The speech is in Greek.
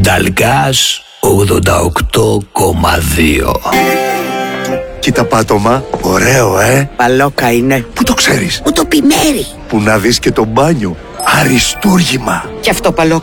Νταλγκάς 88,2. Κοίτα πάτωμα, ωραίο Παλόκα είναι. Πού το ξέρεις? Μου το πει Μέρη. Που να δεις και το μπάνιο, αριστούργημα. Κι αυτό παλόκα